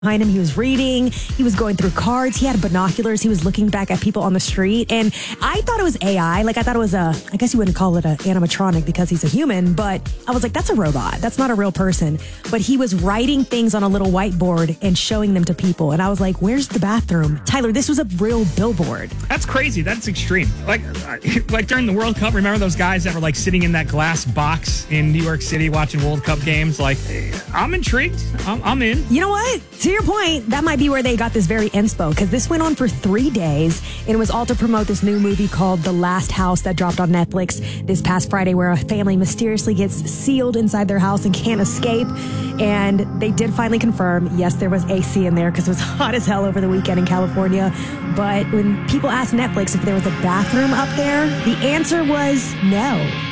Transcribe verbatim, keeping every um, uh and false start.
behind him. He was reading. He was going through cards. He had binoculars. He was looking back at people on the street. And I thought it was A I. Like, I thought it was a, I guess you wouldn't call it an animatronic because he's a human, but I was like, that's a robot. That's not a real person. But he was writing things on a little whiteboard and showing them to people. And I was like, where's the bathroom? Tyler, this was a real billboard. That's crazy. That's extreme. Like, like during the World Cup, remember those guys that were like sitting in that glass box in New York City watching World Cup games? Like, I'm intrigued. I'm, I'm in. You know what? To your point, that might be where they got this very inspo, because this went on for three days, and it was all to promote this new movie called The Last House that dropped on Netflix this past Friday, where a family mysteriously gets sealed inside their house and can't escape. And they did finally confirm, yes, there was A C in there because it was hot as hell over the weekend in California. But when people asked Netflix if there was a bathroom up there, the answer was no.